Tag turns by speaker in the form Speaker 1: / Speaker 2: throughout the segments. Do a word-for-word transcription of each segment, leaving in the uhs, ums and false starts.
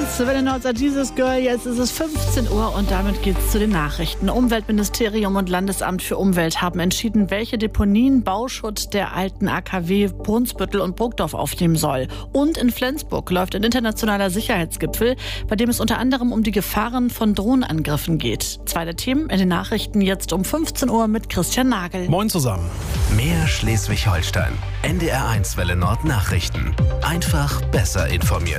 Speaker 1: eins, Welle Nord, dieses Girl. Jetzt ist es fünfzehn Uhr und damit geht's zu den Nachrichten. Umweltministerium und Landesamt für Umwelt haben entschieden, welche Deponien Bauschutt der alten A K W Brunsbüttel und Burgdorf aufnehmen soll. Und in Flensburg läuft ein internationaler Sicherheitsgipfel, bei dem es unter anderem um die Gefahren von Drohnenangriffen geht. Zwei der Themen in den Nachrichten jetzt um fünfzehn Uhr mit Christian Nagel.
Speaker 2: Moin zusammen.
Speaker 3: Mehr Schleswig-Holstein. N D R eins Welle Nord Nachrichten. Einfach besser informiert.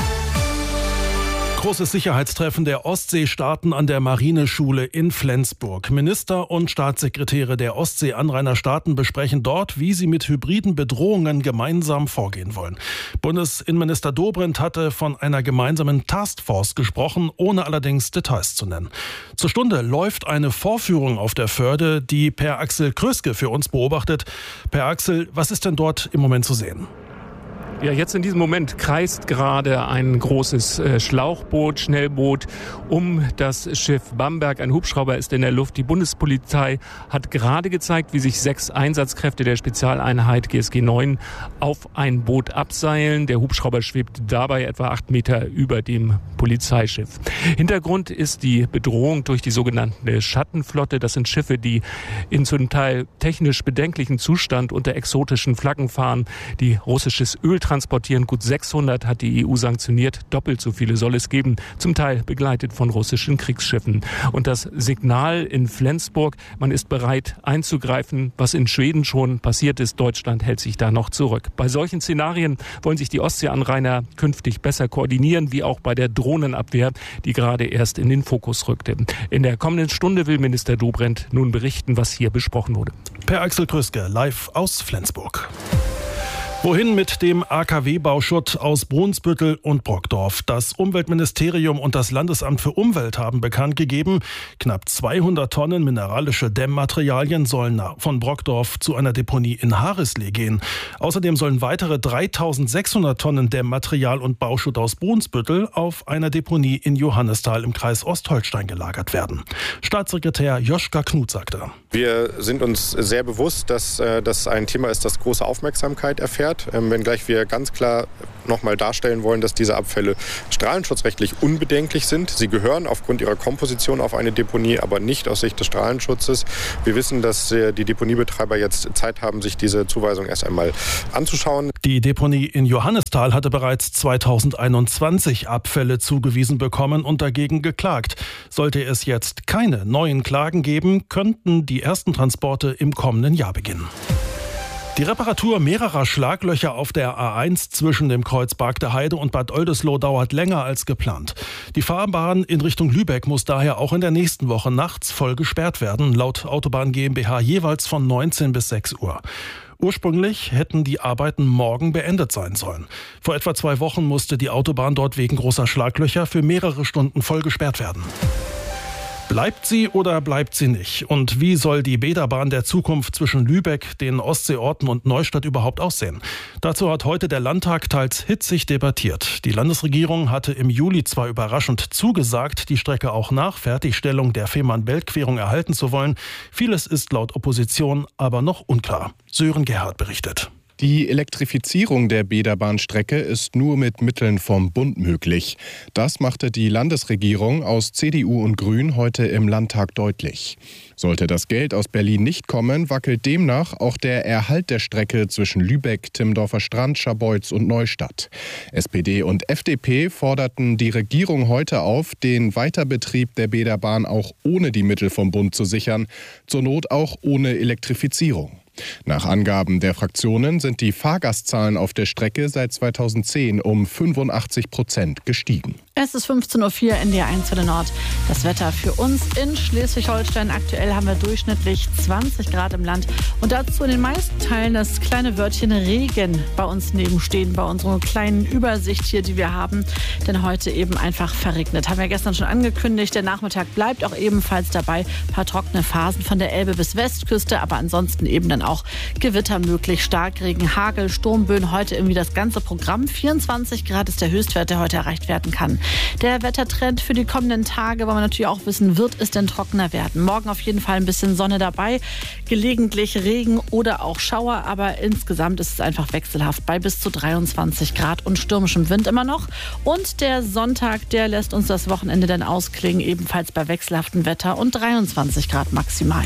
Speaker 2: Großes Sicherheitstreffen der Ostseestaaten an der Marineschule in Flensburg. Minister und Staatssekretäre der Ostsee-Anrainerstaaten besprechen dort, wie sie mit hybriden Bedrohungen gemeinsam vorgehen wollen. Bundesinnenminister Dobrindt hatte von einer gemeinsamen Taskforce gesprochen, ohne allerdings Details zu nennen. Zur Stunde läuft eine Vorführung auf der Förde, die Per Axel Kröske für uns beobachtet. Per Axel, was ist denn dort im Moment zu sehen?
Speaker 4: Ja, jetzt in diesem Moment kreist gerade ein großes äh, Schlauchboot, Schnellboot um das Schiff Bamberg. Ein Hubschrauber ist in der Luft. Die Bundespolizei hat gerade gezeigt, wie sich sechs Einsatzkräfte der Spezialeinheit G S G neun auf ein Boot abseilen. Der Hubschrauber schwebt dabei etwa acht Meter über dem Polizeischiff. Hintergrund ist die Bedrohung durch die sogenannte Schattenflotte. Das sind Schiffe, die in zum Teil technisch bedenklichen Zustand unter exotischen Flaggen fahren, die russisches Öl transportieren. Gut sechshundert hat die E U sanktioniert. Doppelt so viele soll es geben, zum Teil begleitet von russischen Kriegsschiffen. Und das Signal in Flensburg, man ist bereit einzugreifen, was in Schweden schon passiert ist. Deutschland hält sich da noch zurück. Bei solchen Szenarien wollen sich die Ostseeanrainer künftig besser koordinieren, wie auch bei der Drohnenabwehr, die gerade erst in den Fokus rückte. In der kommenden Stunde will Minister Dobrindt nun berichten, was hier besprochen wurde.
Speaker 2: Per Axel Kröske, live aus Flensburg. Wohin mit dem A K W-Bauschutt aus Brunsbüttel und Burgdorf? Das Umweltministerium und das Landesamt für Umwelt haben bekannt gegeben, knapp zweihundert Tonnen mineralische Dämmmaterialien sollen von Burgdorf zu einer Deponie in Harislee gehen. Außerdem sollen weitere dreitausendsechshundert Tonnen Dämmmaterial und Bauschutt aus Brunsbüttel auf einer Deponie in Johannisthal im Kreis Ostholstein gelagert werden. Staatssekretär Joschka Knut sagte:
Speaker 5: Wir sind uns sehr bewusst, dass das ein Thema ist, das große Aufmerksamkeit erfährt. Wenngleich wir ganz klar nochmal darstellen wollen, dass diese Abfälle strahlenschutzrechtlich unbedenklich sind. Sie gehören aufgrund ihrer Komposition auf eine Deponie, aber nicht aus Sicht des Strahlenschutzes. Wir wissen, dass die Deponiebetreiber jetzt Zeit haben, sich diese Zuweisung erst einmal anzuschauen.
Speaker 2: Die Deponie in Johannisthal hatte bereits zweitausendeinundzwanzig Abfälle zugewiesen bekommen und dagegen geklagt. Sollte es jetzt keine neuen Klagen geben, könnten die ersten Transporte im kommenden Jahr beginnen. Die Reparatur mehrerer Schlaglöcher auf der A eins zwischen dem Kreuz Bargteheide und Bad Oldesloe dauert länger als geplant. Die Fahrbahn in Richtung Lübeck muss daher auch in der nächsten Woche nachts voll gesperrt werden, laut Autobahn GmbH jeweils von neunzehn bis sechs Uhr. Ursprünglich hätten die Arbeiten morgen beendet sein sollen. Vor etwa zwei Wochen musste die Autobahn dort wegen großer Schlaglöcher für mehrere Stunden voll gesperrt werden. Bleibt sie oder bleibt sie nicht? Und wie soll die Bäderbahn der Zukunft zwischen Lübeck, den Ostseeorten und Neustadt überhaupt aussehen? Dazu hat heute der Landtag teils hitzig debattiert. Die Landesregierung hatte im Juli zwar überraschend zugesagt, die Strecke auch nach Fertigstellung der Fehmarn-Belt-Querung erhalten zu wollen. Vieles ist laut Opposition aber noch unklar. Sören Gerhard berichtet.
Speaker 6: Die Elektrifizierung der Bäderbahnstrecke ist nur mit Mitteln vom Bund möglich. Das machte die Landesregierung aus C D U und Grün heute im Landtag deutlich. Sollte das Geld aus Berlin nicht kommen, wackelt demnach auch der Erhalt der Strecke zwischen Lübeck, Timmendorfer Strand, Scharbeutz und Neustadt. S P D und F D P forderten die Regierung heute auf, den Weiterbetrieb der Bäderbahn auch ohne die Mittel vom Bund zu sichern, zur Not auch ohne Elektrifizierung. Nach Angaben der Fraktionen sind die Fahrgastzahlen auf der Strecke seit zweitausendzehn um fünfundachtzig Prozent gestiegen.
Speaker 1: Es ist fünfzehn Uhr vier, N D R eins Welle Nord. Das Wetter für uns in Schleswig-Holstein. Aktuell haben wir durchschnittlich zwanzig Grad im Land. Und dazu in den meisten Teilen das kleine Wörtchen Regen bei uns nebenstehen, bei unserer kleinen Übersicht hier, die wir haben. Denn heute eben einfach verregnet. Haben wir gestern schon angekündigt. Der Nachmittag bleibt auch ebenfalls dabei. Ein paar trockene Phasen von der Elbe bis Westküste, aber ansonsten eben dann auch Gewitter möglich, Starkregen, Hagel, Sturmböen. Heute irgendwie das ganze Programm. vierundzwanzig Grad ist der Höchstwert, der heute erreicht werden kann. Der Wettertrend für die kommenden Tage, wollen wir natürlich auch wissen, wird es denn trockener werden? Morgen auf jeden Fall ein bisschen Sonne dabei, gelegentlich Regen oder auch Schauer, aber insgesamt ist es einfach wechselhaft bei bis zu dreiundzwanzig Grad und stürmischem Wind immer noch. Und der Sonntag, der lässt uns das Wochenende dann ausklingen, ebenfalls bei wechselhaftem Wetter und dreiundzwanzig Grad maximal.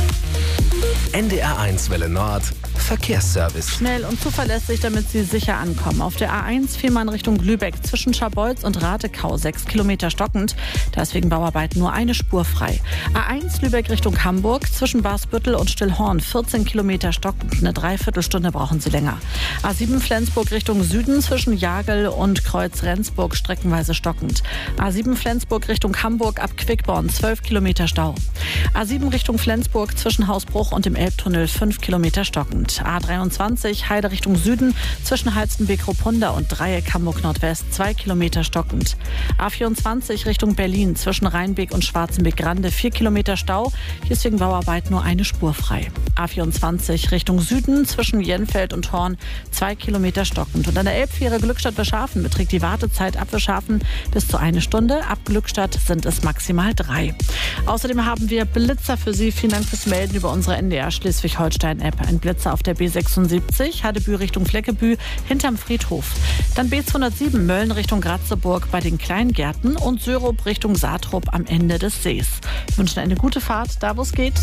Speaker 3: N D R eins Welle Nord Verkehrsservice.
Speaker 1: Schnell und zuverlässig, damit Sie sicher ankommen. Auf der A eins Fehmarn Richtung Lübeck zwischen Scharbeutz und Ratekau sechs Kilometer stockend. Da ist wegen Bauarbeiten nur eine Spur frei. A eins Lübeck Richtung Hamburg zwischen Basbüttel und Stillhorn vierzehn Kilometer stockend. Eine Dreiviertelstunde brauchen Sie länger. A sieben Flensburg Richtung Süden zwischen Jagel und Kreuz Rendsburg streckenweise stockend. A sieben Flensburg Richtung Hamburg ab Quickborn zwölf Kilometer Stau. A sieben Richtung Flensburg zwischen Hausbruch und dem Elbtunnel fünf Kilometer stockend. A dreiundzwanzig Heide Richtung Süden zwischen Halstenbeck-Ruppunda und Dreieck Hamburg Nordwest zwei Kilometer stockend. A vierundzwanzig Richtung Berlin zwischen Rheinbeck und Schwarzenbeck-Grande vier Kilometer Stau. Hier ist wegen Bauarbeit nur eine Spur frei. A vierundzwanzig Richtung Süden zwischen Jenfeld und Horn zwei Kilometer stockend. Und an der Elbfähre Glückstadt-Bescharfen beträgt die Wartezeit ab Bescharfen bis zu eine Stunde. Ab Glückstadt sind es maximal drei. Außerdem haben wir Blitzer für Sie. Vielen Dank fürs Melden über unsere N D R Schleswig-Holstein-App. Ein Blitzer auf der B sechsundsiebzig, Hadebü Richtung Fleckebü, hinterm Friedhof. Dann B zweihundertsieben, Mölln Richtung Ratzeburg bei den Kleingärten und Sörup Richtung Saatrup am Ende des Sees. Wir wünschen eine gute Fahrt, da wo es geht.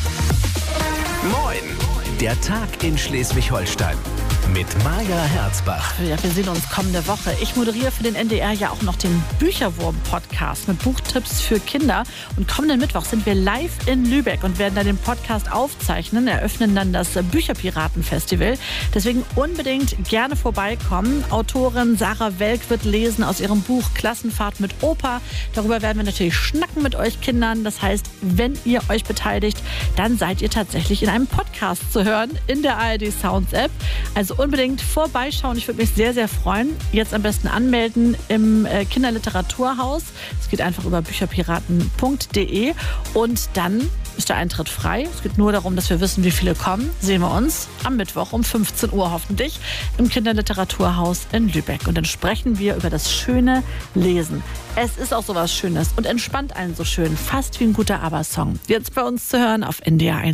Speaker 3: Moin, der Tag in Schleswig-Holstein mit Maja Herzbach.
Speaker 1: Ja, wir sehen uns kommende Woche. Ich moderiere für den N D R ja auch noch den Bücherwurm-Podcast mit Buchtipps für Kinder. Und kommenden Mittwoch sind wir live in Lübeck und werden dann den Podcast aufzeichnen, eröffnen dann das Bücherpiraten-Festival. Deswegen unbedingt gerne vorbeikommen. Autorin Sarah Welk wird lesen aus ihrem Buch Klassenfahrt mit Opa. Darüber werden wir natürlich schnacken mit euch Kindern. Das heißt, wenn ihr euch beteiligt, dann seid ihr tatsächlich in einem Podcast zu hören in der A R D Sounds App. Also unbedingt vorbeischauen. Ich würde mich sehr, sehr freuen. Jetzt am besten anmelden im äh, Kinderliteraturhaus. Es geht einfach über bücherpiraten punkt de und dann ist der Eintritt frei. Es geht nur darum, dass wir wissen, wie viele kommen. Sehen wir uns am Mittwoch um fünfzehn Uhr hoffentlich im Kinderliteraturhaus in Lübeck. Und dann sprechen wir über das schöne Lesen. Es ist auch sowas Schönes und entspannt einen so schön. Fast wie ein guter ABBA-Song. Jetzt bei uns zu hören auf N D R eins.